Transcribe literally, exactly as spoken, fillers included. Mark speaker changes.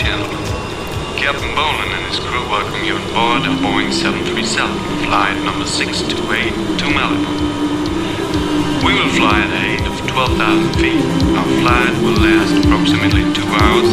Speaker 1: gentlemen. Captain Boland and his crew welcome you on board of Boeing seven three seven, flight number six two eight to Malibu. We will fly at a height of twelve thousand feet. Our flight will last approximately two hours.